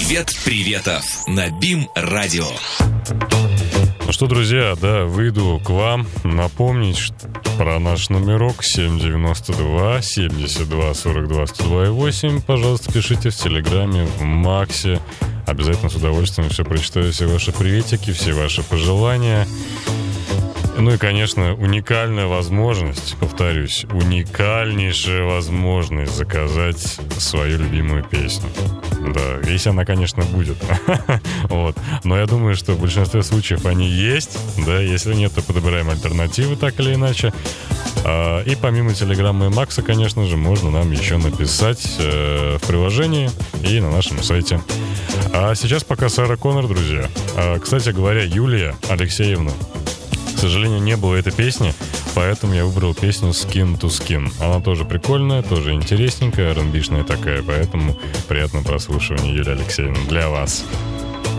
Привет приветов на БИМ-радио. Ну что, друзья, да, выйду к вам напомнить про наш номерок 792 72 42 102,8. Пожалуйста, пишите в Телеграме, в Максе. Обязательно с удовольствием все прочитаю, все ваши приветики, все ваши пожелания. Ну и, конечно, уникальная возможность, повторюсь, уникальнейшая возможность заказать свою любимую песню. Да, если она, конечно, будет. Вот. Но я думаю, что в большинстве случаев они есть. Да, если нет, то подбираем альтернативы так или иначе. И помимо Телеграма и Макса, конечно же, можно нам еще написать в приложении и на нашем сайте. А сейчас пока Сара Коннор, друзья. Кстати говоря, Юлия Алексеевна, к сожалению, не было этой песни, поэтому я выбрал песню «Skin to Skin». Она тоже прикольная, тоже интересненькая, R&B-шная такая, поэтому приятного прослушивания, Юлия Алексеевна, для вас.